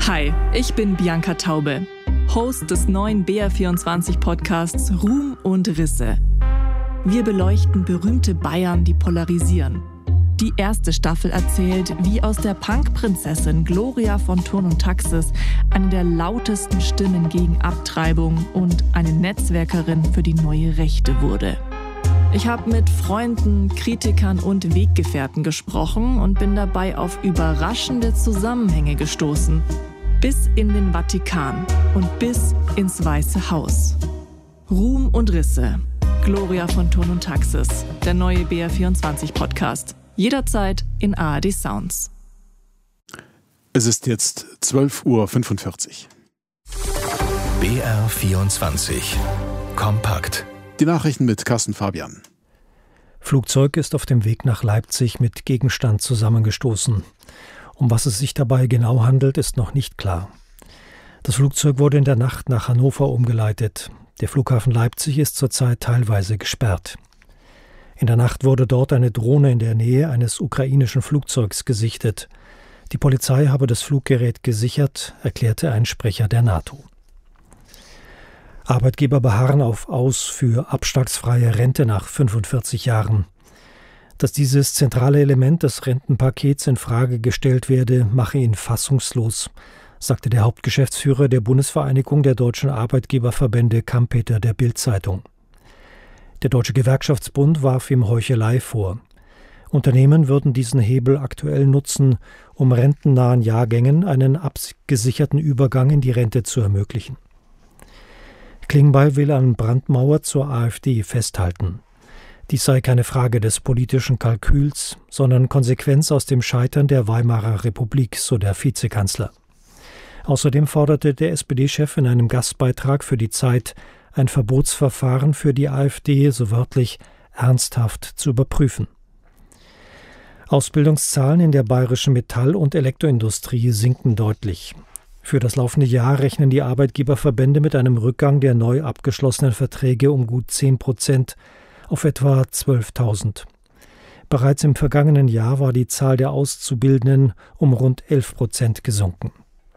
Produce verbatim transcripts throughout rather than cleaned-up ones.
Hi, ich bin Bianca Taube, Host des neuen B R vierundzwanzig Podcasts Ruhm und Risse. Wir beleuchten berühmte Bayern, die polarisieren. Die erste Staffel erzählt, wie aus der Punk-Prinzessin Gloria von Thurn und Taxis eine der lautesten Stimmen gegen Abtreibung und eine Netzwerkerin für die neue Rechte wurde. Ich habe mit Freunden, Kritikern und Weggefährten gesprochen und bin dabei auf überraschende Zusammenhänge gestoßen. Bis in den Vatikan und bis ins Weiße Haus. Ruhm und Risse. Gloria von Thurn und Taxis. Der neue B R vierundzwanzig Podcast. Jederzeit in A R D Sounds. Es ist jetzt zwölf Uhr fünfundvierzig. B R vierundzwanzig. Kompakt. Die Nachrichten mit Carsten Fabian. Flugzeug ist auf dem Weg nach Leipzig mit Gegenstand zusammengestoßen. Um was es sich dabei genau handelt, ist noch nicht klar. Das Flugzeug wurde in der Nacht nach Hannover umgeleitet. Der Flughafen Leipzig ist zurzeit teilweise gesperrt. In der Nacht wurde dort eine Drohne in der Nähe eines ukrainischen Flugzeugs gesichtet. Die Polizei habe das Fluggerät gesichert, erklärte ein Sprecher der NATO. Arbeitgeber beharren auf Aus für abschlagsfreie Rente nach fünfundvierzig Jahren. Dass dieses zentrale Element des Rentenpakets in Frage gestellt werde, mache ihn fassungslos, sagte der Hauptgeschäftsführer der Bundesvereinigung der deutschen Arbeitgeberverbände Kampeter der Bild-Zeitung. Der Deutsche Gewerkschaftsbund warf ihm Heuchelei vor. Unternehmen würden diesen Hebel aktuell nutzen, um rentennahen Jahrgängen einen abgesicherten Übergang in die Rente zu ermöglichen. Klingbeil will an Brandmauer zur AfD festhalten. Dies sei keine Frage des politischen Kalküls, sondern Konsequenz aus dem Scheitern der Weimarer Republik, so der Vizekanzler. Außerdem forderte der S P D-Chef in einem Gastbeitrag für die Zeit, ein Verbotsverfahren für die AfD, so wörtlich, ernsthaft zu überprüfen. Ausbildungszahlen in der bayerischen Metall- und Elektroindustrie sinken deutlich. Für das laufende Jahr rechnen die Arbeitgeberverbände mit einem Rückgang der neu abgeschlossenen Verträge um gut zehn Prozent auf etwa zwölftausend. Bereits im vergangenen Jahr war die Zahl der Auszubildenden um rund elf Prozent gesunken.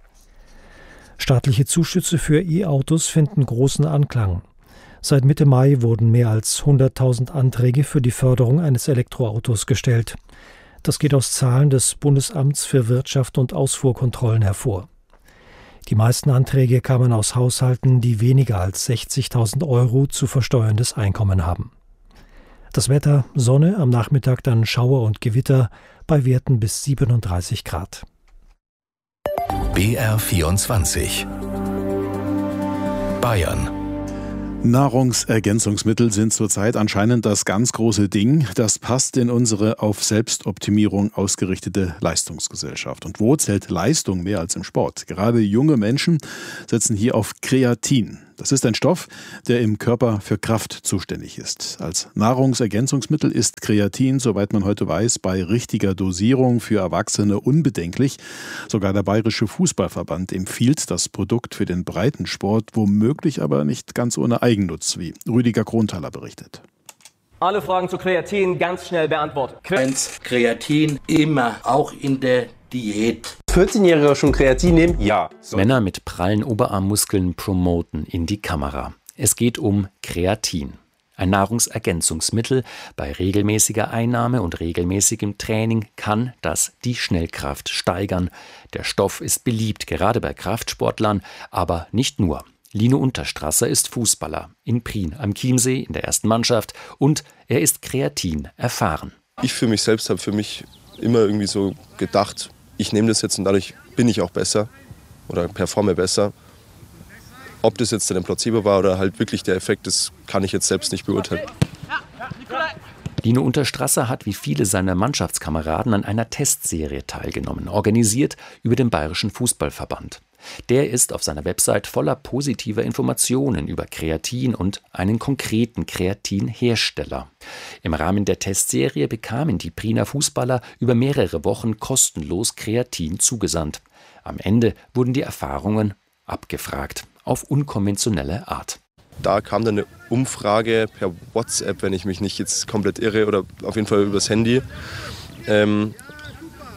Staatliche Zuschüsse für E-Autos finden großen Anklang. Seit Mitte Mai wurden mehr als hunderttausend Anträge für die Förderung eines Elektroautos gestellt. Das geht aus Zahlen des Bundesamts für Wirtschaft und Ausfuhrkontrollen hervor. Die meisten Anträge kamen aus Haushalten, die weniger als sechzigtausend Euro zu versteuerndes Einkommen haben. Das Wetter: Sonne, am Nachmittag dann Schauer und Gewitter bei Werten bis siebenunddreißig Grad. B R vierundzwanzig. Bayern. Nahrungsergänzungsmittel sind zurzeit anscheinend das ganz große Ding. Das passt in unsere auf Selbstoptimierung ausgerichtete Leistungsgesellschaft. Und wo zählt Leistung mehr als im Sport? Gerade junge Menschen setzen hier auf Kreatin. Das ist ein Stoff, der im Körper für Kraft zuständig ist. Als Nahrungsergänzungsmittel ist Kreatin, soweit man heute weiß, bei richtiger Dosierung für Erwachsene unbedenklich. Sogar der Bayerische Fußballverband empfiehlt das Produkt für den Breitensport, womöglich aber nicht ganz ohne Eigennutz, wie Rüdiger Kronthaler berichtet. Alle Fragen zu Kreatin ganz schnell beantwortet. Eins, Kreatin immer, auch in der Diät. vierzehnjährige schon Kreatin nehmen? Ja. So. Männer mit prallen Oberarmmuskeln promoten in die Kamera. Es geht um Kreatin. Ein Nahrungsergänzungsmittel. Bei regelmäßiger Einnahme und regelmäßigem Training kann das die Schnellkraft steigern. Der Stoff ist beliebt, gerade bei Kraftsportlern, aber nicht nur. Lino Unterstrasser ist Fußballer in Prien am Chiemsee in der ersten Mannschaft und er ist Kreatin erfahren. Ich für mich selbst habe für mich immer irgendwie so gedacht, ich nehme das jetzt und dadurch bin ich auch besser oder performe besser. Ob das jetzt ein Placebo war oder halt wirklich der Effekt, das kann ich jetzt selbst nicht beurteilen. Lino Unterstrasser hat wie viele seiner Mannschaftskameraden an einer Testserie teilgenommen, organisiert über den Bayerischen Fußballverband. Der ist auf seiner Website voller positiver Informationen über Kreatin und einen konkreten Kreatinhersteller. Im Rahmen der Testserie bekamen die Priener Fußballer über mehrere Wochen kostenlos Kreatin zugesandt. Am Ende wurden die Erfahrungen abgefragt, auf unkonventionelle Art. Da kam dann eine Umfrage per WhatsApp, wenn ich mich nicht jetzt komplett irre, oder auf jeden Fall übers Handy. Ähm,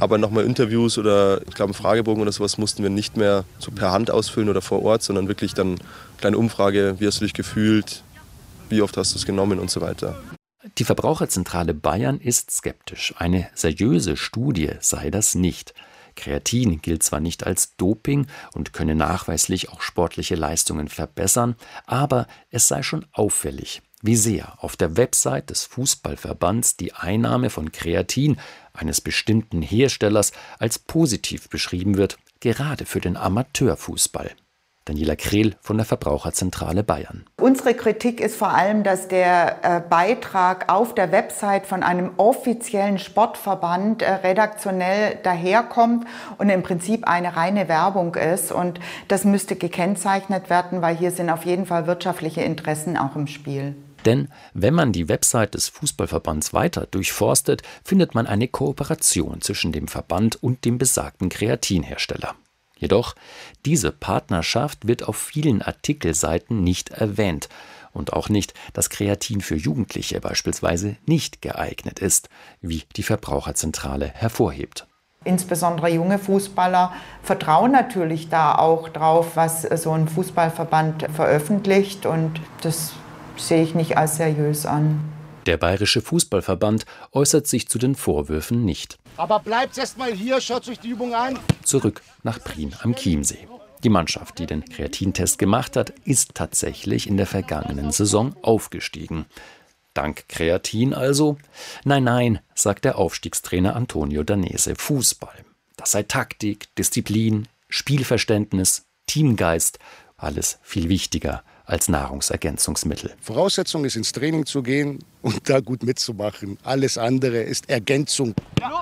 Aber nochmal Interviews oder ich glaube einen Fragebogen oder sowas mussten wir nicht mehr so per Hand ausfüllen oder vor Ort, sondern wirklich dann eine kleine Umfrage, wie hast du dich gefühlt, wie oft hast du es genommen und so weiter. Die Verbraucherzentrale Bayern ist skeptisch. Eine seriöse Studie sei das nicht. Kreatin gilt zwar nicht als Doping und könne nachweislich auch sportliche Leistungen verbessern, aber es sei schon auffällig, wie sehr auf der Website des Fußballverbands die Einnahme von Kreatin eines bestimmten Herstellers als positiv beschrieben wird, gerade für den Amateurfußball. Daniela Krehl von der Verbraucherzentrale Bayern. Unsere Kritik ist vor allem, dass der äh, Beitrag auf der Website von einem offiziellen Sportverband äh, redaktionell daherkommt und im Prinzip eine reine Werbung ist. Und das müsste gekennzeichnet werden, weil hier sind auf jeden Fall wirtschaftliche Interessen auch im Spiel. Denn wenn man die Website des Fußballverbands weiter durchforstet, findet man eine Kooperation zwischen dem Verband und dem besagten Kreatinhersteller. Jedoch, diese Partnerschaft wird auf vielen Artikelseiten nicht erwähnt und auch nicht, dass Kreatin für Jugendliche beispielsweise nicht geeignet ist, wie die Verbraucherzentrale hervorhebt. Insbesondere junge Fußballer vertrauen natürlich da auch drauf, was so ein Fußballverband veröffentlicht, und das sehe ich nicht als seriös an. Der Bayerische Fußballverband äußert sich zu den Vorwürfen nicht. Aber bleibt erst mal hier, schaut euch die Übung an. Zurück nach Prien am Chiemsee. Die Mannschaft, die den Kreatintest gemacht hat, ist tatsächlich in der vergangenen Saison aufgestiegen. Dank Kreatin also? Nein, nein, sagt der Aufstiegstrainer Antonio Danese. Fußball, das sei Taktik, Disziplin, Spielverständnis, Teamgeist, alles viel wichtiger als Nahrungsergänzungsmittel. Voraussetzung ist, ins Training zu gehen und da gut mitzumachen. Alles andere ist Ergänzung.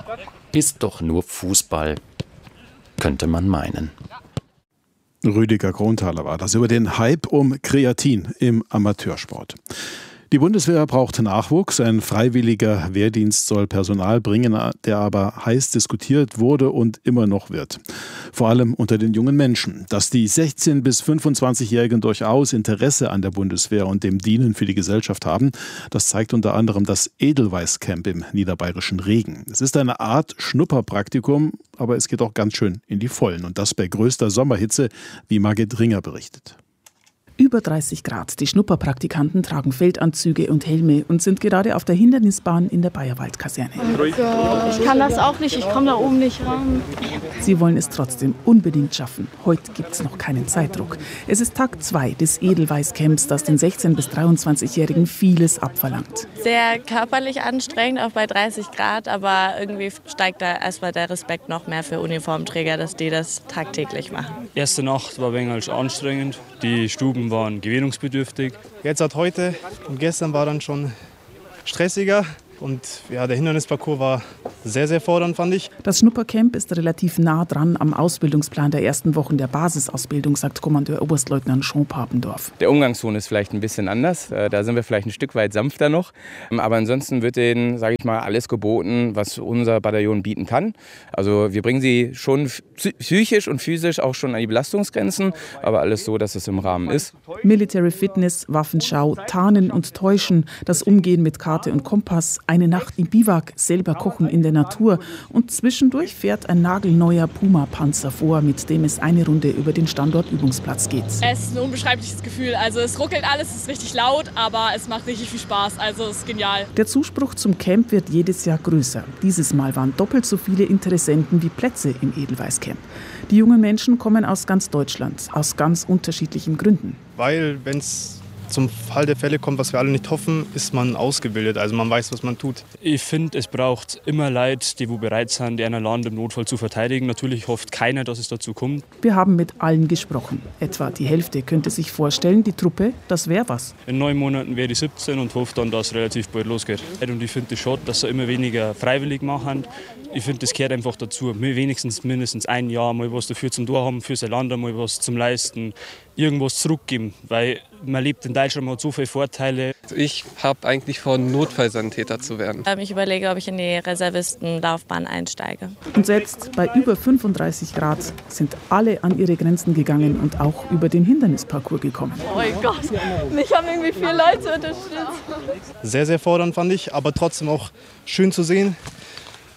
Ist doch nur Fußball, könnte man meinen. Rüdiger Kronthaler war das über den Hype um Kreatin im Amateursport. Die Bundeswehr braucht Nachwuchs. Ein freiwilliger Wehrdienst soll Personal bringen, der aber heiß diskutiert wurde und immer noch wird. Vor allem unter den jungen Menschen. Dass die sechzehn- bis fünfundzwanzigjährigen durchaus Interesse an der Bundeswehr und dem Dienen für die Gesellschaft haben, das zeigt unter anderem das Edelweiß-Camp im niederbayerischen Regen. Es ist eine Art Schnupperpraktikum, aber es geht auch ganz schön in die Vollen. Und das bei größter Sommerhitze, wie Margit Ringer berichtet. Über dreißig Grad. Die Schnupperpraktikanten tragen Feldanzüge und Helme und sind gerade auf der Hindernisbahn in der Bayerwald-Kaserne. Oh ich kann das auch nicht, ich komme da oben nicht ran. Sie wollen es trotzdem unbedingt schaffen. Heute gibt es noch keinen Zeitdruck. Es ist Tag zwei des Edelweiß-Camps, das den sechzehn- bis dreiundzwanzigjährigen vieles abverlangt. Sehr körperlich anstrengend, auch bei dreißig Grad, aber irgendwie steigt da erstmal der Respekt noch mehr für Uniformträger, dass die das tagtäglich machen. Erste Nacht war ein wenig anstrengend, die Stuben waren gewöhnungsbedürftig. Jetzt seit heute und gestern war dann schon stressiger. Und ja, der Hindernisparcours war sehr, sehr fordernd, fand ich. Das Schnuppercamp ist relativ nah dran am Ausbildungsplan der ersten Wochen der Basisausbildung, sagt Kommandeur Oberstleutnant Jean Papendorf. Der Umgangston ist vielleicht ein bisschen anders. Da sind wir vielleicht ein Stück weit sanfter noch. Aber ansonsten wird denen, sage ich mal, alles geboten, was unser Bataillon bieten kann. Also wir bringen sie schon psychisch und physisch auch schon an die Belastungsgrenzen, aber alles so, dass es im Rahmen ist. Military Fitness, Waffenschau, Tarnen und Täuschen, das Umgehen mit Karte und Kompass, eine Nacht im Biwak, selber kochen in der Natur und zwischendurch fährt ein nagelneuer Puma-Panzer vor, mit dem es eine Runde über den Standortübungsplatz geht. Es ist ein unbeschreibliches Gefühl. Also es ruckelt alles, es ist richtig laut, aber es macht richtig viel Spaß. Also es ist genial. Der Zuspruch zum Camp wird jedes Jahr größer. Dieses Mal waren doppelt so viele Interessenten wie Plätze im Edelweiß-Camp. Die jungen Menschen kommen aus ganz Deutschland, aus ganz unterschiedlichen Gründen. Weil, wenn es zum Fall der Fälle kommt, was wir alle nicht hoffen, ist man ausgebildet, also man weiß, was man tut. Ich finde, es braucht immer Leute, die wo bereit sind, die ein Land im Notfall zu verteidigen. Natürlich hofft keiner, dass es dazu kommt. Wir haben mit allen gesprochen. Etwa die Hälfte könnte sich vorstellen, die Truppe, das wäre was. In neun Monaten wäre ich siebzehn und hoffe dann, dass es relativ bald losgeht. Und ich finde es schade, dass sie immer weniger freiwillig machen. Ich finde, das gehört einfach dazu. Wir wenigstens mindestens ein Jahr mal was dafür zum Tor haben, für sein Land mal was zum Leisten, irgendwas zurückgeben, weil man lebt in Deutschland, man hat so viele Vorteile. Ich habe eigentlich vor, Notfallsanitäter zu werden. Ich überlege, ob ich in die Reservistenlaufbahn einsteige. Und selbst bei über fünfunddreißig Grad sind alle an ihre Grenzen gegangen und auch über den Hindernisparcours gekommen. Oh mein Gott, mich haben irgendwie vier Leute unterstützt. Sehr, sehr fordernd fand ich, aber trotzdem auch schön zu sehen,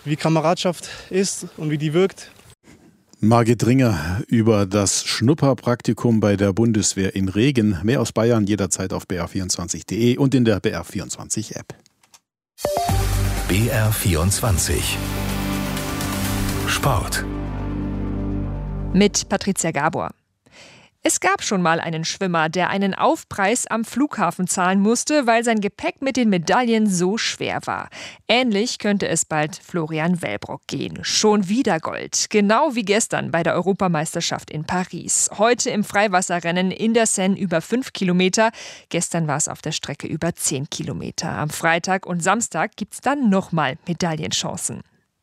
wie Kameradschaft ist und wie die wirkt. Margit Ringer über das Schnupperpraktikum bei der Bundeswehr in Regen. Mehr aus Bayern jederzeit auf b r vierundzwanzig punkt d e und in der B R vierundzwanzig App. B R vierundzwanzig Sport mit Patricia Gabor. Es gab schon mal einen Schwimmer, der einen Aufpreis am Flughafen zahlen musste, weil sein Gepäck mit den Medaillen so schwer war. Ähnlich könnte es bald Florian Wellbrock gehen. Schon wieder Gold. Genau wie gestern bei der Europameisterschaft in Paris. Heute im Freiwasserrennen in der Seine über fünf Kilometer. Gestern war es auf der Strecke über zehn Kilometer. Am Freitag und Samstag gibt's dann nochmal Medaillenchancen.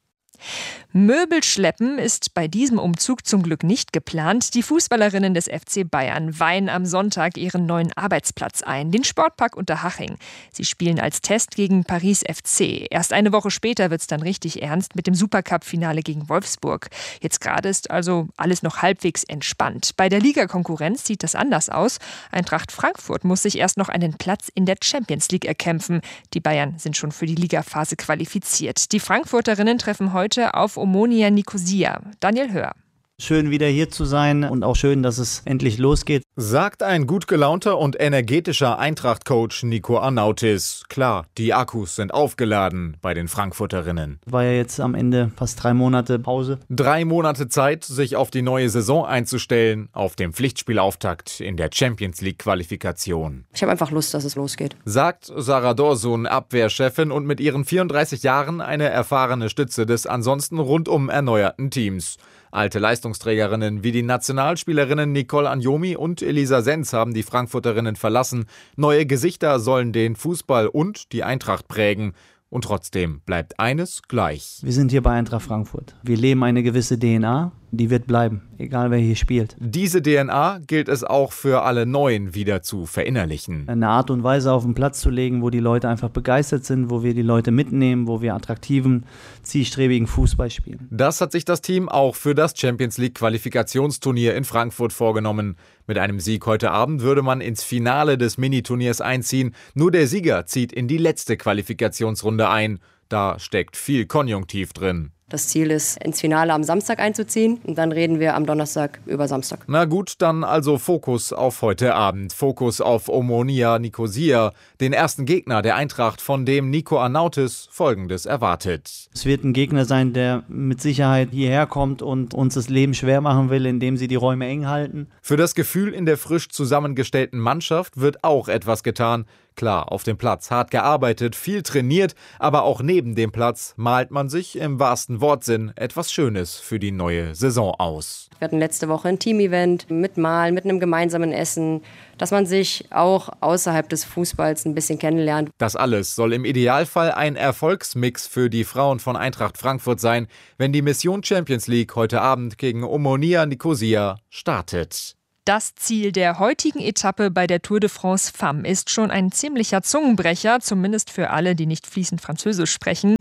Möbel schleppen ist bei diesem Umzug zum Glück nicht geplant. Die Fußballerinnen des F C Bayern weihen am Sonntag ihren neuen Arbeitsplatz ein, den Sportpark Unterhaching. Sie spielen als Test gegen Paris F C. Erst eine Woche später wird es dann richtig ernst mit dem Supercup-Finale gegen Wolfsburg. Jetzt gerade ist also alles noch halbwegs entspannt. Bei der Ligakonkurrenz sieht das anders aus. Eintracht Frankfurt muss sich erst noch einen Platz in der Champions League erkämpfen. Die Bayern sind schon für die Ligaphase qualifiziert. Die Frankfurterinnen treffen heute auf Omonia Nicosia. Daniel Hör. Schön wieder hier zu sein und auch schön, dass es endlich losgeht. Sagt ein gut gelaunter und energetischer Eintracht-Coach Nico Arnautis. Klar, die Akkus sind aufgeladen bei den Frankfurterinnen. War ja jetzt am Ende fast drei Monate Pause. Drei Monate Zeit, sich auf die neue Saison einzustellen, auf dem Pflichtspielauftakt in der Champions-League-Qualifikation. Ich habe einfach Lust, dass es losgeht. Sagt Sarah Dorsun, Abwehrchefin und mit ihren vierunddreißig Jahren eine erfahrene Stütze des ansonsten rundum erneuerten Teams. Alte Leistungsträgerinnen wie die Nationalspielerinnen Nicole Anjomi und Elisa Senz haben die Frankfurterinnen verlassen. Neue Gesichter sollen den Fußball und die Eintracht prägen. Und trotzdem bleibt eines gleich. Wir sind hier bei Eintracht Frankfurt. Wir leben eine gewisse D N A, die wird bleiben, egal wer hier spielt. Diese D N A gilt es auch für alle Neuen wieder zu verinnerlichen. Eine Art und Weise auf den Platz zu legen, wo die Leute einfach begeistert sind, wo wir die Leute mitnehmen, wo wir attraktiven, zielstrebigen Fußball spielen. Das hat sich das Team auch für das Champions-League-Qualifikationsturnier in Frankfurt vorgenommen. Mit einem Sieg heute Abend würde man ins Finale des Miniturniers einziehen. Nur der Sieger zieht in die letzte Qualifikationsrunde ein. Da steckt viel Konjunktiv drin. Das Ziel ist, ins Finale am Samstag einzuziehen und dann reden wir am Donnerstag über Samstag. Na gut, dann also Fokus auf heute Abend. Fokus auf Omonia Nicosia, den ersten Gegner der Eintracht, von dem Nico Arnautis Folgendes erwartet. Es wird ein Gegner sein, der mit Sicherheit hierher kommt und uns das Leben schwer machen will, indem sie die Räume eng halten. Für das Gefühl in der frisch zusammengestellten Mannschaft wird auch etwas getan. Klar, auf dem Platz hart gearbeitet, viel trainiert, aber auch neben dem Platz malt man sich im wahrsten Wortsinn etwas Schönes für die neue Saison aus. Wir hatten letzte Woche ein Team-Event mit Malen, mit einem gemeinsamen Essen, dass man sich auch außerhalb des Fußballs ein bisschen kennenlernt. Das alles soll im Idealfall ein Erfolgsmix für die Frauen von Eintracht Frankfurt sein, wenn die Mission Champions League heute Abend gegen Omonia Nicosia startet. Das Ziel der heutigen Etappe bei der Tour de France Femmes ist schon ein ziemlicher Zungenbrecher, zumindest für alle, die nicht fließend Französisch sprechen.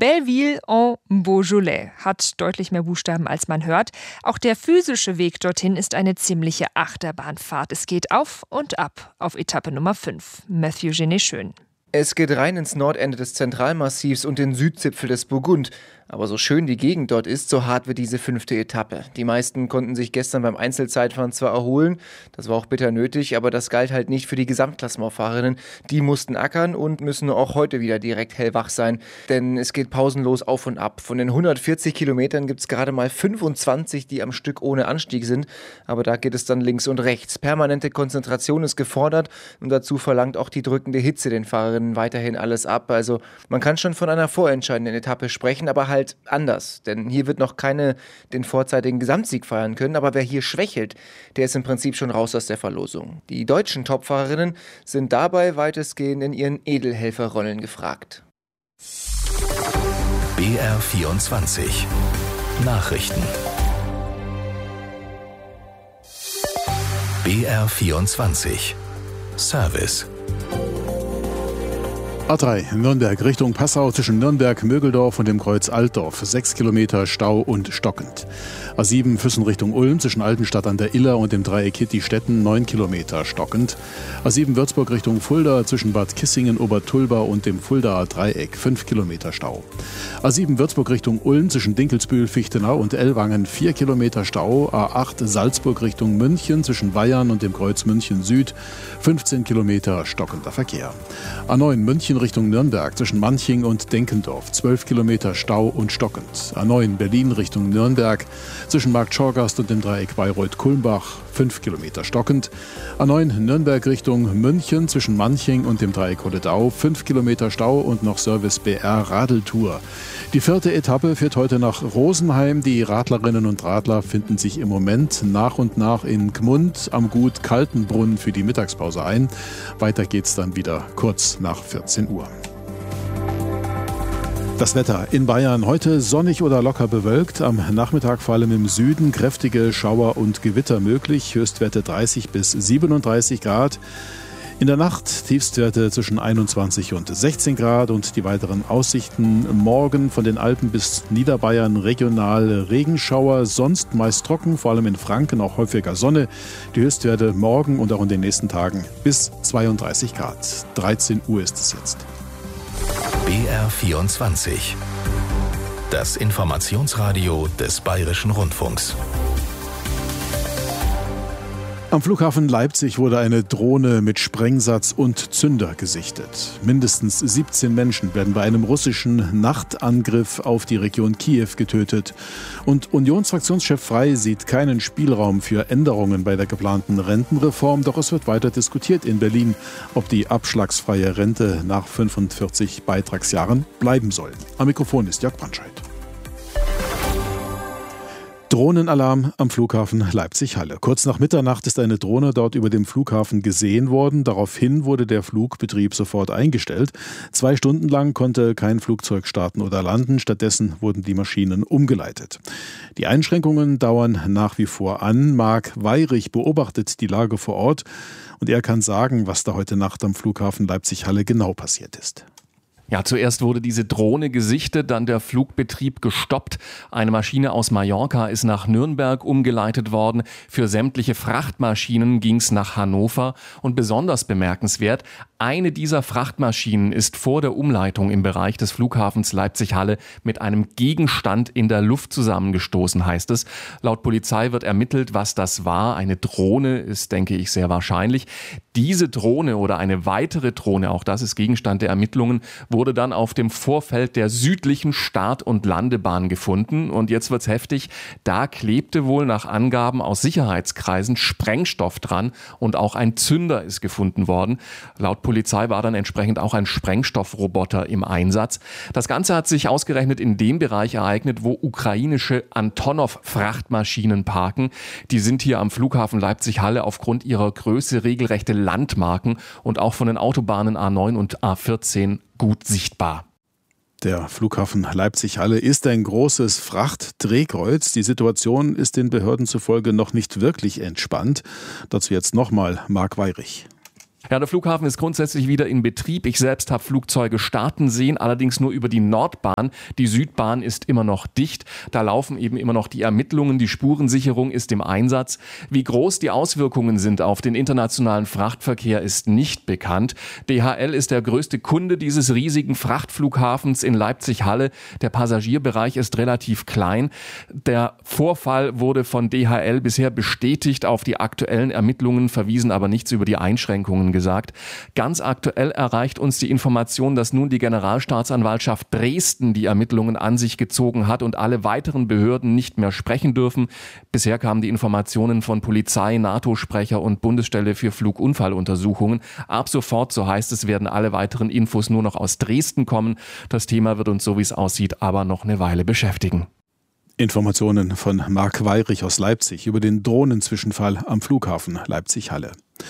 Belleville-en-Beaujolais hat deutlich mehr Buchstaben, als man hört. Auch der physische Weg dorthin ist eine ziemliche Achterbahnfahrt. Es geht auf und ab auf Etappe Nummer fünf. Mathieu Genet-Schön. Es geht rein ins Nordende des Zentralmassivs und den Südzipfel des Burgund. Aber so schön die Gegend dort ist, so hart wird diese fünfte Etappe. Die meisten konnten sich gestern beim Einzelzeitfahren zwar erholen, das war auch bitter nötig, aber das galt halt nicht für die Gesamtklassementfahrerinnen. Die mussten ackern und müssen auch heute wieder direkt hellwach sein, denn es geht pausenlos auf und ab. Von den hundertvierzig Kilometern gibt es gerade mal fünfundzwanzig, die am Stück ohne Anstieg sind, aber da geht es dann links und rechts. Permanente Konzentration ist gefordert und dazu verlangt auch die drückende Hitze den Fahrerinnen weiterhin alles ab. Also man kann schon von einer vorentscheidenden Etappe sprechen, aber halt anders, denn hier wird noch keine den vorzeitigen Gesamtsieg feiern können, aber wer hier schwächelt, der ist im Prinzip schon raus aus der Verlosung. Die deutschen Topfahrerinnen sind dabei weitestgehend in ihren Edelhelferrollen gefragt. B R vierundzwanzig Nachrichten. B R vierundzwanzig Service. A drei, Nürnberg Richtung Passau zwischen Nürnberg, Mögeldorf und dem Kreuz Altdorf. Sechs Kilometer Stau und stockend. A sieben, Füssen Richtung Ulm zwischen Altenstadt an der Iller und dem Dreieck Hitti-Stetten. Neun Kilometer stockend. A sieben, Würzburg Richtung Fulda zwischen Bad Kissingen, Obertulba und dem Fuldaer Dreieck. Fünf Kilometer Stau. A sieben, Würzburg Richtung Ulm zwischen Dinkelsbühl, Fichtenau und Ellwangen. Vier Kilometer Stau. A acht, Salzburg Richtung München zwischen Bayern und dem Kreuz München Süd. fünfzehn Kilometer stockender Verkehr. A neun, München Richtung Nürnberg zwischen Manching und Denkendorf. zwölf Kilometer Stau und stockend. A neun, Berlin Richtung Nürnberg zwischen Markt Schorgast und dem Dreieck Bayreuth-Kulmbach. fünf Kilometer stockend. A neun, Nürnberg Richtung München zwischen Manching und dem Dreieck Holledau. fünf Kilometer Stau und noch Service B R Radeltour. Die vierte Etappe führt heute nach Rosenheim. Die Radlerinnen und Radler finden sich im Moment nach und nach in Gmund am Gut Kaltenbrunn für die Mittagspause ein. Weiter geht's dann wieder kurz nach vierzehn Uhr. Das Wetter in Bayern heute sonnig oder locker bewölkt. Am Nachmittag vor allem im Süden kräftige Schauer und Gewitter möglich. Höchstwerte dreißig bis siebenunddreißig Grad. In der Nacht Tiefstwerte zwischen einundzwanzig und sechzehn Grad und die weiteren Aussichten morgen von den Alpen bis Niederbayern regional Regenschauer, sonst meist trocken, vor allem in Franken auch häufiger Sonne. Die Höchstwerte morgen und auch in den nächsten Tagen bis zweiunddreißig Grad. dreizehn Uhr ist es jetzt. B R vierundzwanzig. Das Informationsradio des Bayerischen Rundfunks. Am Flughafen Leipzig wurde eine Drohne mit Sprengsatz und Zünder gesichtet. Mindestens siebzehn Menschen werden bei einem russischen Nachtangriff auf die Region Kiew getötet. Und Unionsfraktionschef Frey sieht keinen Spielraum für Änderungen bei der geplanten Rentenreform. Doch es wird weiter diskutiert in Berlin, ob die abschlagsfreie Rente nach fünfundvierzig Beitragsjahren bleiben soll. Am Mikrofon ist Jörg Brandscheid. Drohnenalarm am Flughafen Leipzig-Halle. Kurz nach Mitternacht ist eine Drohne dort über dem Flughafen gesehen worden. Daraufhin wurde der Flugbetrieb sofort eingestellt. Zwei Stunden lang konnte kein Flugzeug starten oder landen. Stattdessen wurden die Maschinen umgeleitet. Die Einschränkungen dauern nach wie vor an. Marc Weyrich beobachtet die Lage vor Ort und er kann sagen, was da heute Nacht am Flughafen Leipzig-Halle genau passiert ist. Ja, zuerst wurde diese Drohne gesichtet, dann der Flugbetrieb gestoppt. Eine Maschine aus Mallorca ist nach Nürnberg umgeleitet worden. Für sämtliche Frachtmaschinen ging es nach Hannover. Und besonders bemerkenswert, eine dieser Frachtmaschinen ist vor der Umleitung im Bereich des Flughafens Leipzig-Halle mit einem Gegenstand in der Luft zusammengestoßen, heißt es. Laut Polizei wird ermittelt, was das war. Eine Drohne ist, denke ich, sehr wahrscheinlich. Diese Drohne oder eine weitere Drohne, auch das ist Gegenstand der Ermittlungen, wurde dann auf dem Vorfeld der südlichen Start- und Landebahn gefunden. Und jetzt wird's heftig. Da klebte wohl nach Angaben aus Sicherheitskreisen Sprengstoff dran und auch ein Zünder ist gefunden worden. Laut Polizei war dann entsprechend auch ein Sprengstoffroboter im Einsatz. Das Ganze hat sich ausgerechnet in dem Bereich ereignet, wo ukrainische Antonov-Frachtmaschinen parken. Die sind hier am Flughafen Leipzig-Halle aufgrund ihrer Größe regelrechte Landmarken und auch von den Autobahnen A neun und A vierzehn gut sichtbar. Der Flughafen Leipzig-Halle ist ein großes Frachtdrehkreuz. Die Situation ist den Behörden zufolge noch nicht wirklich entspannt. Dazu jetzt nochmal Marc Weyrich. Ja, der Flughafen ist grundsätzlich wieder in Betrieb. Ich selbst habe Flugzeuge starten sehen, allerdings nur über die Nordbahn. Die Südbahn ist immer noch dicht. Da laufen eben immer noch die Ermittlungen. Die Spurensicherung ist im Einsatz. Wie groß die Auswirkungen sind auf den internationalen Frachtverkehr, ist nicht bekannt. D H L ist der größte Kunde dieses riesigen Frachtflughafens in Leipzig-Halle. Der Passagierbereich ist relativ klein. Der Vorfall wurde von D H L bisher bestätigt. Auf die aktuellen Ermittlungen verwiesen aber nichts über die Einschränkungen gesagt. Ganz aktuell erreicht uns die Information, dass nun die Generalstaatsanwaltschaft Dresden die Ermittlungen an sich gezogen hat und alle weiteren Behörden nicht mehr sprechen dürfen. Bisher kamen die Informationen von Polizei, NATO-Sprecher und Bundesstelle für Flugunfalluntersuchungen. Ab sofort, so heißt es, werden alle weiteren Infos nur noch aus Dresden kommen. Das Thema wird uns, so wie es aussieht, aber noch eine Weile beschäftigen. Informationen von Marc Weyrich aus Leipzig über den Drohnenzwischenfall am Flughafen Leipzig-Halle.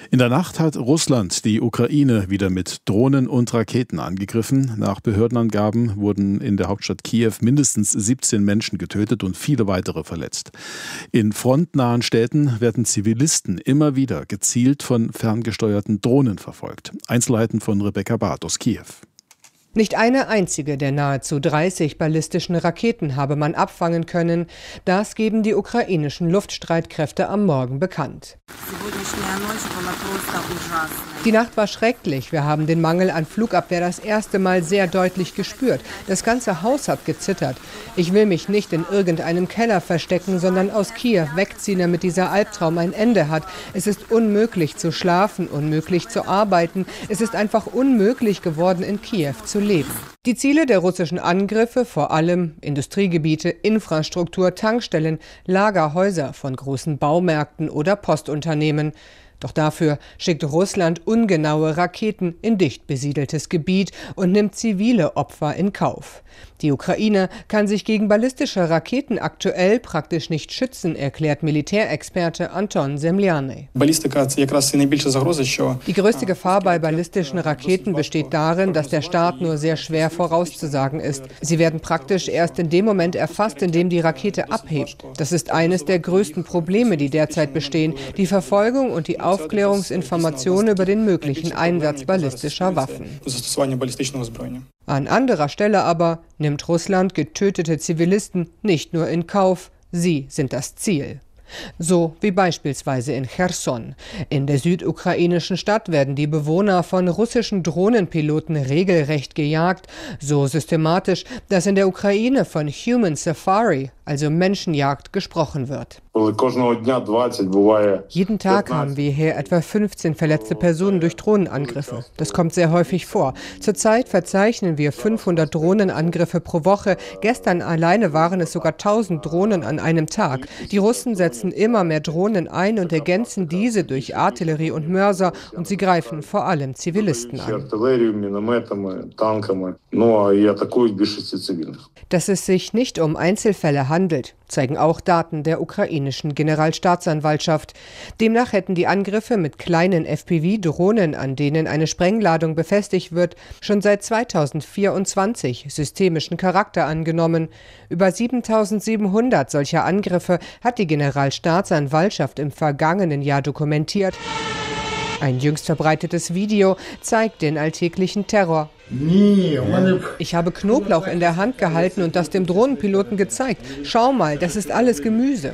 In der Nacht hat Russland die Ukraine wieder mit Drohnen und Raketen angegriffen. Nach Behördenangaben wurden in der Hauptstadt Kiew mindestens siebzehn Menschen getötet und viele weitere verletzt. In frontnahen Städten werden Zivilisten immer wieder gezielt von ferngesteuerten Drohnen verfolgt. Einzelheiten von Rebecca Barth aus Kiew. Nicht eine einzige der nahezu dreißig ballistischen Raketen habe man abfangen können. Das geben die ukrainischen Luftstreitkräfte am Morgen bekannt. Die Nacht war schrecklich. Wir haben den Mangel an Flugabwehr das erste Mal sehr deutlich gespürt. Das ganze Haus hat gezittert. Ich will mich nicht in irgendeinem Keller verstecken, sondern aus Kiew wegziehen, damit dieser Albtraum ein Ende hat. Es ist unmöglich zu schlafen, unmöglich zu arbeiten. Es ist einfach unmöglich geworden, in Kiew zu leben. Die Ziele der russischen Angriffe, vor allem Industriegebiete, Infrastruktur, Tankstellen, Lagerhäuser von großen Baumärkten oder Postunternehmen. Doch dafür schickt Russland ungenaue Raketen in dicht besiedeltes Gebiet und nimmt zivile Opfer in Kauf. Die Ukraine kann sich gegen ballistische Raketen aktuell praktisch nicht schützen, erklärt Militärexperte Anton Semlianej. Die größte Gefahr bei ballistischen Raketen besteht darin, dass der Start nur sehr schwer vorauszusagen ist. Sie werden praktisch erst in dem Moment erfasst, in dem die Rakete abhebt. Das ist eines der größten Probleme, die derzeit bestehen, die Verfolgung und die Aufklärungsinformationen über den möglichen Einsatz ballistischer Waffen. An anderer Stelle aber nimmt Russland getötete Zivilisten nicht nur in Kauf, sie sind das Ziel. So wie beispielsweise in Cherson. In der südukrainischen Stadt werden die Bewohner von russischen Drohnenpiloten regelrecht gejagt, so systematisch, dass in der Ukraine von Human Safari, also Menschenjagd, gesprochen wird. Jeden Tag haben wir hier etwa fünfzehn verletzte Personen durch Drohnenangriffe. Das kommt sehr häufig vor. Zurzeit verzeichnen wir fünfhundert Drohnenangriffe pro Woche. Gestern alleine waren es sogar tausend Drohnen an einem Tag. Die Russen setzen immer mehr Drohnen ein und ergänzen diese durch Artillerie und Mörser, und sie greifen vor allem Zivilisten an. Dass es sich nicht um Einzelfälle handelt, zeigen auch Daten der ukrainischen Generalstaatsanwaltschaft. Demnach hätten die Angriffe mit kleinen F P V-Drohnen, an denen eine Sprengladung befestigt wird, schon seit zweitausendvierundzwanzig systemischen Charakter angenommen. Über siebentausendsiebenhundert solcher Angriffe hat die Generalstaatsanwaltschaft im vergangenen Jahr dokumentiert. Ein jüngst verbreitetes Video zeigt den alltäglichen Terror. Ich habe Knoblauch in der Hand gehalten und das dem Drohnenpiloten gezeigt. Schau mal, das ist alles Gemüse.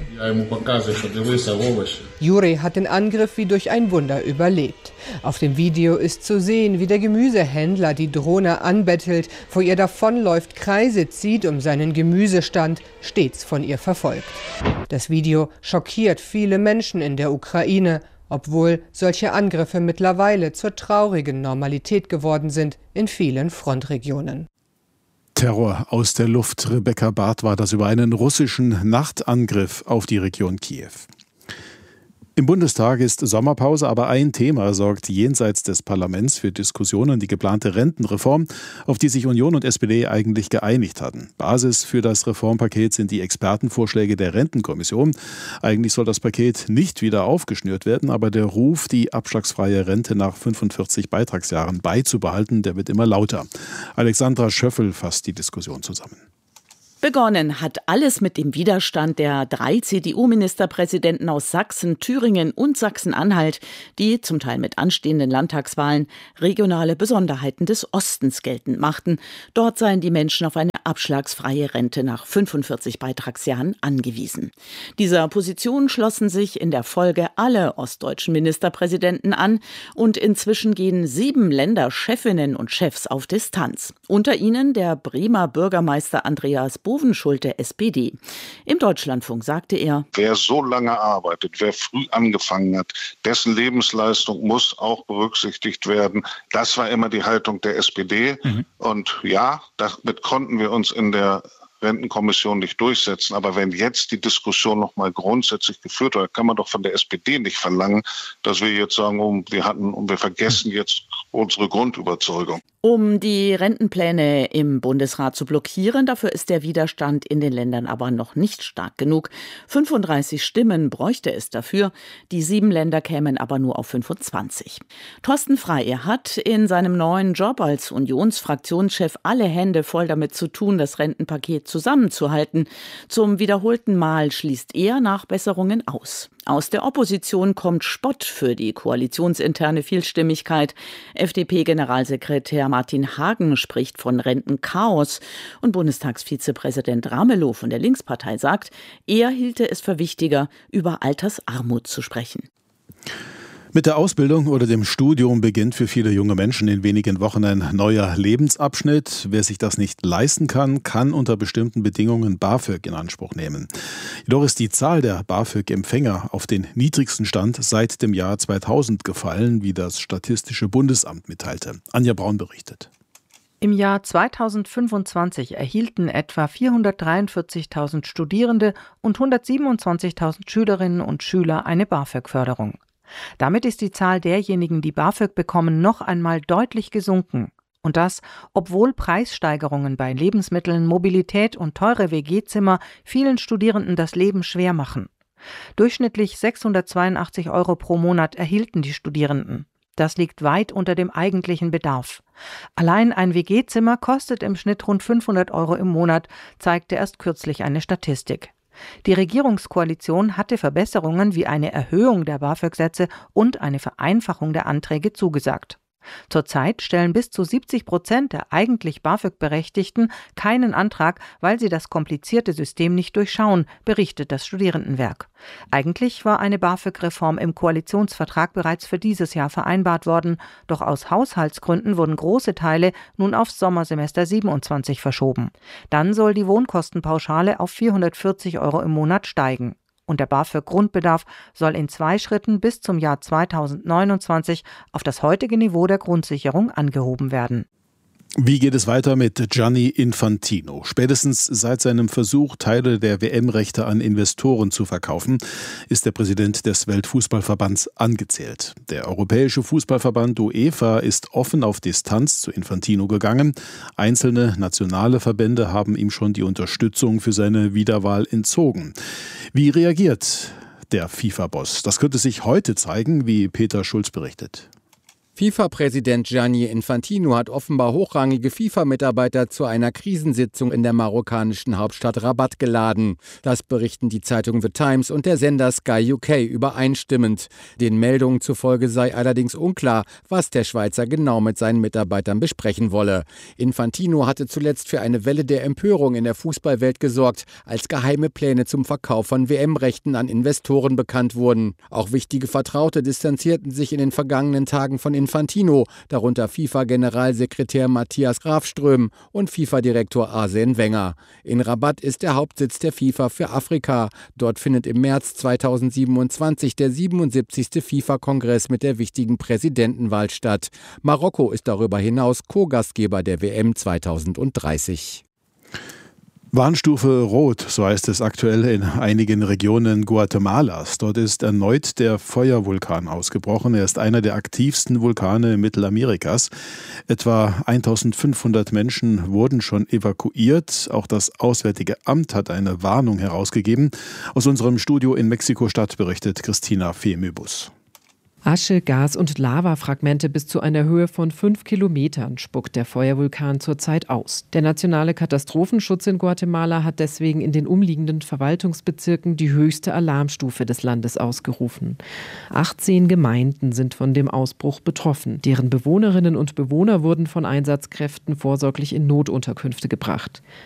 Juri hat den Angriff wie durch ein Wunder überlebt. Auf dem Video ist zu sehen, wie der Gemüsehändler die Drohne anbettelt, vor ihr davonläuft, Kreise zieht um seinen Gemüsestand, stets von ihr verfolgt. Das Video schockiert viele Menschen in der Ukraine, obwohl solche Angriffe mittlerweile zur traurigen Normalität geworden sind in vielen Frontregionen. Terror aus der Luft. Rebecca Barth war das über einen russischen Nachtangriff auf die Region Kiew. Im Bundestag ist Sommerpause, aber ein Thema sorgt jenseits des Parlaments für Diskussionen: die geplante Rentenreform, auf die sich Union und S P D eigentlich geeinigt hatten. Basis für das Reformpaket sind die Expertenvorschläge der Rentenkommission. Eigentlich soll das Paket nicht wieder aufgeschnürt werden, aber der Ruf, die abschlagsfreie Rente nach fünfundvierzig Beitragsjahren beizubehalten, der wird immer lauter. Alexandra Schöffel fasst die Diskussion zusammen. Begonnen hat alles mit dem Widerstand der drei C D U-Ministerpräsidenten aus Sachsen, Thüringen und Sachsen-Anhalt, die zum Teil mit anstehenden Landtagswahlen regionale Besonderheiten des Ostens geltend machten. Dort seien die Menschen auf eine abschlagsfreie Rente nach fünfundvierzig Beitragsjahren angewiesen. Dieser Position schlossen sich in der Folge alle ostdeutschen Ministerpräsidenten an und inzwischen gehen sieben Länderchefinnen und Chefs auf Distanz. Unter ihnen der Bremer Bürgermeister Andreas Bovenschulte, S P D. Im Deutschlandfunk sagte er: Wer so lange arbeitet, wer früh angefangen hat, dessen Lebensleistung muss auch berücksichtigt werden. Das war immer die Haltung der S P D. Mhm. Und ja, damit konnten wir uns in der Rentenkommission nicht durchsetzen. Aber wenn jetzt die Diskussion noch mal grundsätzlich geführt wird, kann man doch von der S P D nicht verlangen, dass wir jetzt sagen, oh, wir hatten und wir vergessen jetzt unsere Grundüberzeugung. Um die Rentenpläne im Bundesrat zu blockieren, dafür ist der Widerstand in den Ländern aber noch nicht stark genug. fünfunddreißig Stimmen bräuchte es dafür, die sieben Länder kämen aber nur auf fünfundzwanzig. Thorsten Frey hat in seinem neuen Job als Unionsfraktionschef alle Hände voll damit zu tun, das Rentenpaket zusammenzuhalten. Zum wiederholten Mal schließt er Nachbesserungen aus. Aus der Opposition kommt Spott für die koalitionsinterne Vielstimmigkeit. F D P-Generalsekretär Martin Hagen spricht von Rentenchaos und Bundestagsvizepräsident Ramelow von der Linkspartei sagt, er hielte es für wichtiger, über Altersarmut zu sprechen. Mit der Ausbildung oder dem Studium beginnt für viele junge Menschen in wenigen Wochen ein neuer Lebensabschnitt. Wer sich das nicht leisten kann, kann unter bestimmten Bedingungen BAföG in Anspruch nehmen. Jedoch ist die Zahl der BAföG-Empfänger auf den niedrigsten Stand seit dem Jahr zweitausend gefallen, wie das Statistische Bundesamt mitteilte. Anja Braun berichtet. Im Jahr zweitausendfünfundzwanzig erhielten etwa vierhundertdreiundvierzigtausend Studierende und hundertsiebenundzwanzigtausend Schülerinnen und Schüler eine BAföG-Förderung. Damit ist die Zahl derjenigen, die BAföG bekommen, noch einmal deutlich gesunken. Und das, obwohl Preissteigerungen bei Lebensmitteln, Mobilität und teure W G-Zimmer vielen Studierenden das Leben schwer machen. Durchschnittlich sechshundertzweiundachtzig Euro pro Monat erhielten die Studierenden. Das liegt weit unter dem eigentlichen Bedarf. Allein ein W G-Zimmer kostet im Schnitt rund fünfhundert Euro im Monat, zeigte erst kürzlich eine Statistik. Die Regierungskoalition hatte Verbesserungen wie eine Erhöhung der BAföG-Sätze und eine Vereinfachung der Anträge zugesagt. Zurzeit stellen bis zu siebzig Prozent der eigentlich BAföG-Berechtigten keinen Antrag, weil sie das komplizierte System nicht durchschauen, berichtet das Studierendenwerk. Eigentlich war eine BAföG-Reform im Koalitionsvertrag bereits für dieses Jahr vereinbart worden, doch aus Haushaltsgründen wurden große Teile nun aufs Sommersemester siebenundzwanzig verschoben. Dann soll die Wohnkostenpauschale auf vierhundertvierzig Euro im Monat steigen. Und der BAföG-Grundbedarf soll in zwei Schritten bis zum Jahr zweitausendneunundzwanzig auf das heutige Niveau der Grundsicherung angehoben werden. Wie geht es weiter mit Gianni Infantino? Spätestens seit seinem Versuch, Teile der W M-Rechte an Investoren zu verkaufen, ist der Präsident des Weltfußballverbands angezählt. Der Europäische Fußballverband UEFA ist offen auf Distanz zu Infantino gegangen. Einzelne nationale Verbände haben ihm schon die Unterstützung für seine Wiederwahl entzogen. Wie reagiert der FIFA-Boss? Das könnte sich heute zeigen, wie Peter Schulz berichtet. FIFA-Präsident Gianni Infantino hat offenbar hochrangige FIFA-Mitarbeiter zu einer Krisensitzung in der marokkanischen Hauptstadt Rabat geladen. Das berichten die Zeitung The Times und der Sender Sky U K übereinstimmend. Den Meldungen zufolge sei allerdings unklar, was der Schweizer genau mit seinen Mitarbeitern besprechen wolle. Infantino hatte zuletzt für eine Welle der Empörung in der Fußballwelt gesorgt, als geheime Pläne zum Verkauf von W M-Rechten an Investoren bekannt wurden. Auch wichtige Vertraute distanzierten sich in den vergangenen Tagen von Infantino, darunter FIFA-Generalsekretär Matthias Grafström und FIFA-Direktor Arsene Wenger. In Rabat ist der Hauptsitz der FIFA für Afrika. Dort findet im März zweitausendsiebenundzwanzig der siebenundsiebzigste FIFA-Kongress mit der wichtigen Präsidentenwahl statt. Marokko ist darüber hinaus Co-Gastgeber der W M zweitausenddreißig. Warnstufe Rot, so heißt es aktuell in einigen Regionen Guatemalas. Dort ist erneut der Feuervulkan ausgebrochen. Er ist einer der aktivsten Vulkane Mittelamerikas. Etwa eintausendfünfhundert Menschen wurden schon evakuiert. Auch das Auswärtige Amt hat eine Warnung herausgegeben. Aus unserem Studio in Mexiko-Stadt berichtet Christina Femübus. Asche, Gas und Lavafragmente bis zu einer Höhe von fünf Kilometern spuckt der Feuervulkan zurzeit aus. Der nationale Katastrophenschutz in Guatemala hat deswegen in den umliegenden Verwaltungsbezirken die höchste Alarmstufe des Landes ausgerufen. achtzehn Gemeinden sind von dem Ausbruch betroffen. Deren Bewohnerinnen und Bewohner wurden von Einsatzkräften vorsorglich in Notunterkünfte gebracht.